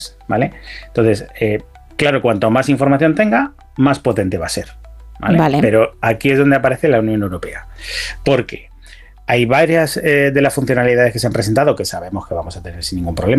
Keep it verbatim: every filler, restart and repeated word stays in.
¿vale? Entonces, eh, claro, cuanto más información tenga, más potente va a ser, ¿vale? Vale. Pero aquí es donde aparece la Unión Europea. ¿Por qué? Hay varias eh, de las funcionalidades que se han presentado que sabemos que vamos a tener sin ningún problema.